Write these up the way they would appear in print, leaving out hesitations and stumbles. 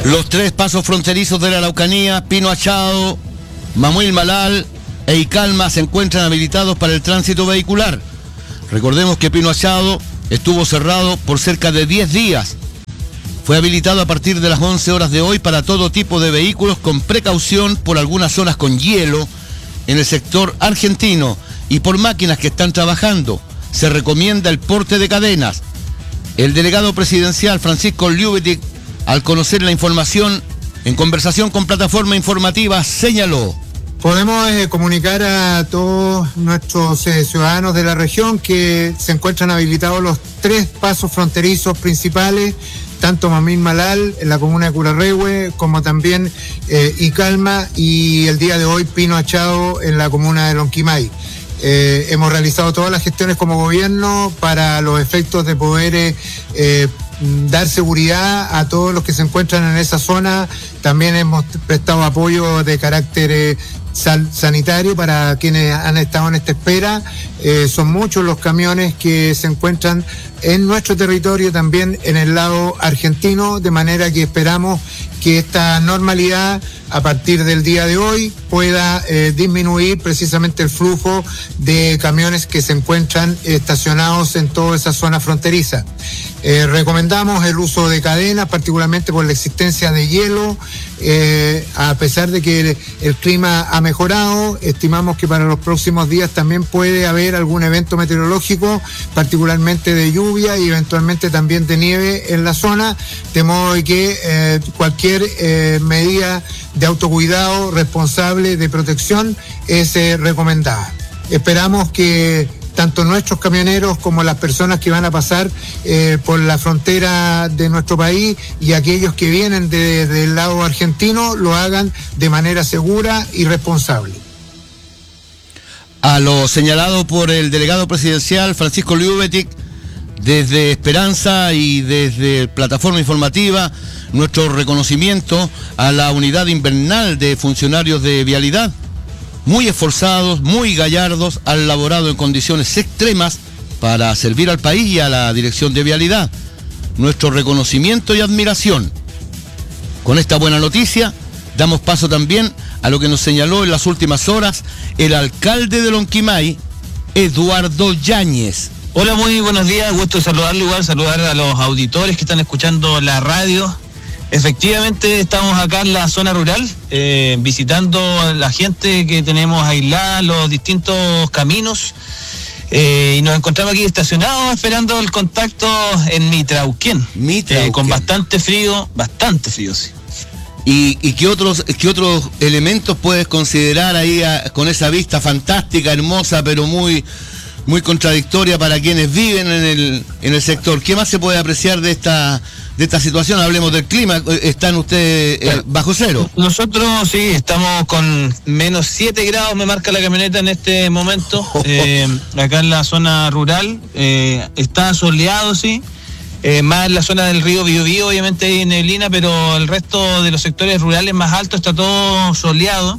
Los 3 pasos fronterizos de la Araucanía, Pino Achado, Mamuil Malal e Icalma, se encuentran habilitados para el tránsito vehicular. Recordemos que Pino Achado estuvo cerrado por cerca de 10 días. Fue habilitado a partir de las 11 horas de hoy para todo tipo de vehículos, con precaución por algunas zonas con hielo en el sector argentino y por máquinas que están trabajando. Se recomienda el porte de cadenas. El delegado presidencial Francisco Liubetic, al conocer la información, en conversación con Plataforma Informativa, señaló: podemos comunicar a todos nuestros ciudadanos de la región que se encuentran habilitados los 3 pasos fronterizos principales, tanto Mamuil Malal en la comuna de Curarrehue, como también Icalma, y el día de hoy Pino Achado en la comuna de Lonquimay. Hemos realizado todas las gestiones como gobierno para los efectos de poder dar seguridad a todos los que se encuentran en esa zona. También hemos prestado apoyo de carácter sanitario para quienes han estado en esta espera. Son muchos los camiones que se encuentran en nuestro territorio, también en el lado argentino, de manera que esperamos que esta normalidad a partir del día de hoy pueda disminuir precisamente el flujo de camiones que se encuentran estacionados en toda esa zona fronteriza. Recomendamos el uso de cadenas, particularmente por la existencia de hielo. A pesar de que el clima ha mejorado, estimamos que para los próximos días también puede haber algún evento meteorológico, particularmente de lluvia y eventualmente también de nieve en la zona, de modo que cualquier medida de autocuidado responsable de protección es recomendada. Esperamos que tanto nuestros camioneros como las personas que van a pasar por la frontera de nuestro país y aquellos que vienen del lado argentino lo hagan de manera segura y responsable. A lo señalado por el delegado presidencial Francisco Liubetic, desde Esperanza y desde Plataforma Informativa, nuestro reconocimiento a la unidad invernal de funcionarios de vialidad, muy esforzados, muy gallardos, han laborado en condiciones extremas para servir al país y a la dirección de vialidad. Nuestro reconocimiento y admiración. Con esta buena noticia, damos paso también a lo que nos señaló en las últimas horas el alcalde de Lonquimay, Eduardo Yáñez. Hola, muy buenos días, gusto saludarlo, igual saludar a los auditores que están escuchando la radio. Efectivamente, estamos acá en la zona rural, visitando a la gente que tenemos aislada, los distintos caminos, y nos encontramos aquí estacionados esperando el contacto en Mitrauquén, con bastante frío, sí. ¿Y qué otros elementos puedes considerar ahí con esa vista fantástica, hermosa, pero muy contradictoria para quienes viven en el sector? ¿Qué más se puede apreciar de esta situación? Hablemos del clima. ¿Están ustedes bajo cero? Nosotros sí, estamos con menos 7 grados, me marca la camioneta en este momento, acá en la zona rural. Está soleado, sí. Más en la zona del río Biobío, obviamente hay neblina, pero el resto de los sectores rurales más altos está todo soleado,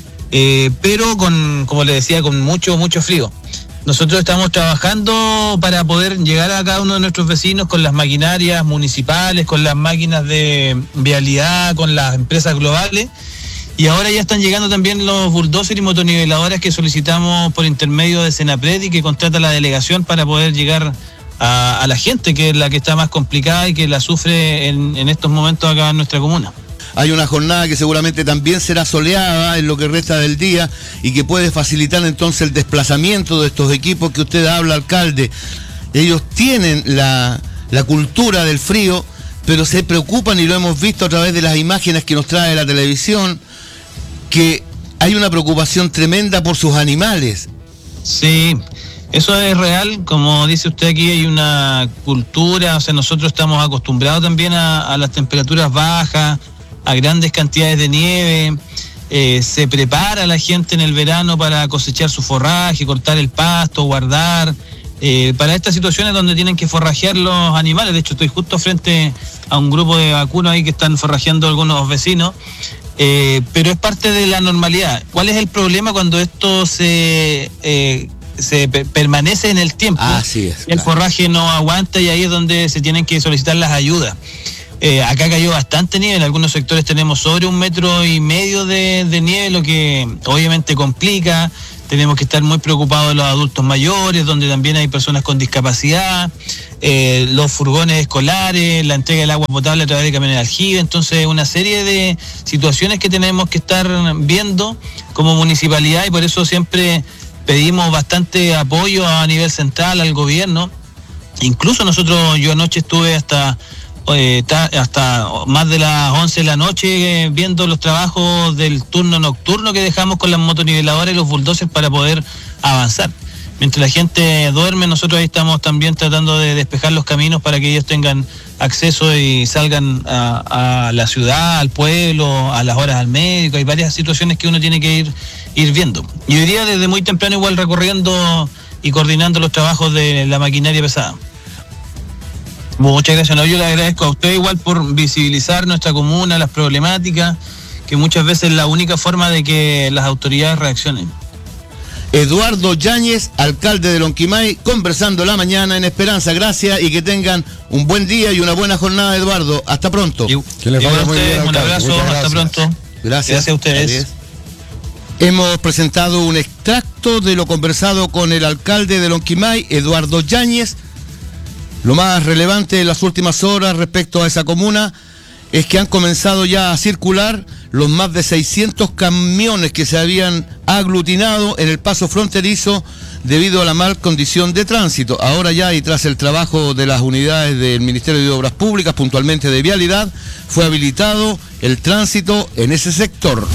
pero como le decía, con mucho frío. Nosotros estamos trabajando para poder llegar a cada uno de nuestros vecinos con las maquinarias municipales, con las máquinas de vialidad, con las empresas globales, y ahora ya están llegando también los bulldozers y motoniveladoras que solicitamos por intermedio de Senapred y que contrata la delegación para poder llegar a la gente, que es la que está más complicada y que la sufre en estos momentos acá en nuestra comuna. Hay una jornada que seguramente también será soleada en lo que resta del día y que puede facilitar entonces el desplazamiento de estos equipos que usted habla, alcalde. Ellos tienen la cultura del frío, pero se preocupan, y lo hemos visto a través de las imágenes que nos trae la televisión, que hay una preocupación tremenda por sus animales. Sí, eso es real. Como dice usted, aquí hay una cultura, o sea, nosotros estamos acostumbrados también a las temperaturas bajas, a grandes cantidades de nieve. Se prepara la gente en el verano para cosechar su forraje, cortar el pasto, guardar, para estas situaciones donde tienen que forrajear los animales. De hecho, estoy justo frente a un grupo de vacunos ahí que están forrajeando algunos vecinos, pero es parte de la normalidad. ¿Cuál es el problema cuando esto se permanece en el tiempo? Así es, el forraje no aguanta, y ahí es donde se tienen que solicitar las ayudas. Acá cayó bastante nieve, en algunos sectores tenemos sobre 1,5 metros de nieve, lo que obviamente complica. Tenemos que estar muy preocupados de los adultos mayores, donde también hay personas con discapacidad, los furgones escolares, la entrega del agua potable a través de camiones de aljibe. Entonces, una serie de situaciones que tenemos que estar viendo como municipalidad, y por eso siempre pedimos bastante apoyo a nivel central al gobierno. Incluso yo anoche estuve hasta más de las 11 de la noche viendo los trabajos del turno nocturno que dejamos con las motoniveladoras y los bulldozers para poder avanzar. Mientras la gente duerme, nosotros ahí estamos también tratando de despejar los caminos para que ellos tengan acceso y salgan a la ciudad, al pueblo, a las horas al médico. Hay varias situaciones que uno tiene que ir viendo. Y hoy día desde muy temprano igual recorriendo y coordinando los trabajos de la maquinaria pesada. Muchas gracias. No, yo le agradezco a usted igual por visibilizar nuestra comuna, las problemáticas, que muchas veces es la única forma de que las autoridades reaccionen. Eduardo Yáñez, alcalde de Lonquimay, conversando la mañana en Esperanza. Gracias y que tengan un buen día y una buena jornada, Eduardo. Hasta pronto. Que les vaya muy bien, un abrazo, hasta pronto. Gracias a ustedes. Adiós. Hemos presentado un extracto de lo conversado con el alcalde de Lonquimay, Eduardo Yáñez. Lo más relevante en las últimas horas respecto a esa comuna es que han comenzado ya a circular los más de 600 camiones que se habían aglutinado en el paso fronterizo debido a la mal condición de tránsito. Ahora ya, y tras el trabajo de las unidades del Ministerio de Obras Públicas, puntualmente de Vialidad, fue habilitado el tránsito en ese sector.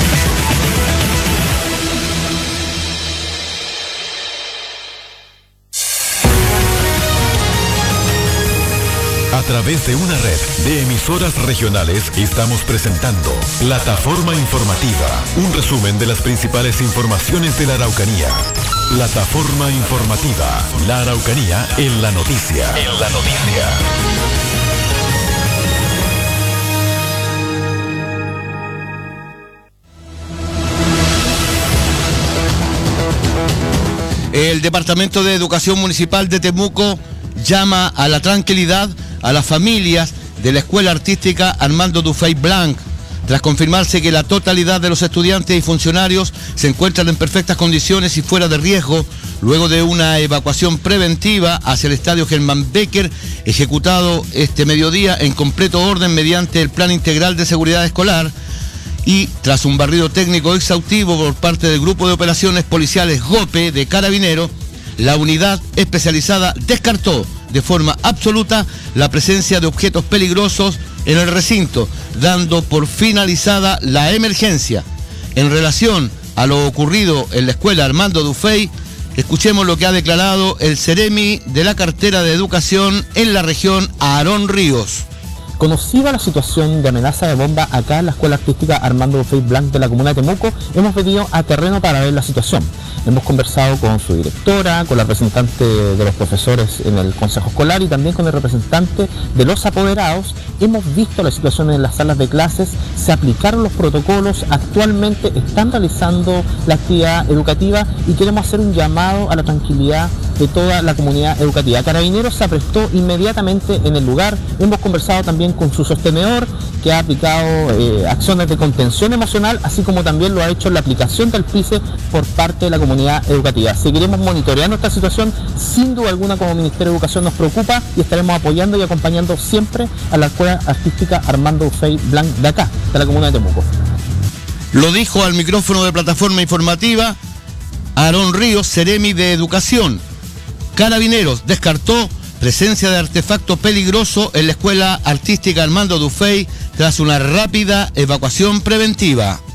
A través de una red de emisoras regionales estamos presentando Plataforma Informativa, un resumen de las principales informaciones de la Araucanía. Plataforma Informativa, la Araucanía en la noticia. El Departamento de Educación Municipal de Temuco llama a la tranquilidad a las familias de la Escuela Artística Armando Dufay Blanc, tras confirmarse que la totalidad de los estudiantes y funcionarios se encuentran en perfectas condiciones y fuera de riesgo, luego de una evacuación preventiva hacia el estadio Germán Becker, ejecutado este mediodía en completo orden mediante el Plan Integral de Seguridad Escolar, y tras un barrido técnico exhaustivo por parte del Grupo de Operaciones Policiales GOPE de Carabineros, la unidad especializada descartó de forma absoluta la presencia de objetos peligrosos en el recinto, dando por finalizada la emergencia. En relación a lo ocurrido en la escuela Armando Dufay, escuchemos lo que ha declarado el Ceremi de la cartera de Educación en la región, Aarón Ríos. Conocida la situación de amenaza de bomba acá en la Escuela Artística Armando Dufay Blanc de la comuna de Temuco, hemos venido a terreno para ver la situación. Hemos conversado con su directora, con la representante de los profesores en el consejo escolar y también con el representante de los apoderados. Hemos visto la situación en las salas de clases, se aplicaron los protocolos, actualmente están realizando la actividad educativa y queremos hacer un llamado a la tranquilidad de toda la comunidad educativa. Carabineros se aprestó inmediatamente en el lugar. Hemos conversado también con su sostenedor, que ha aplicado acciones de contención emocional, así como también lo ha hecho la aplicación del PICE por parte de la comunidad educativa. Seguiremos monitoreando esta situación, sin duda alguna como Ministerio de Educación nos preocupa y estaremos apoyando y acompañando siempre a la Escuela Artística Armando Dufay Blanc de acá, de la comuna de Temuco. Lo dijo al micrófono de Plataforma Informativa Aarón Ríos, Ceremi de Educación. Carabineros descartó presencia de artefacto peligroso en la Escuela Artística Armando Dufay tras una rápida evacuación preventiva.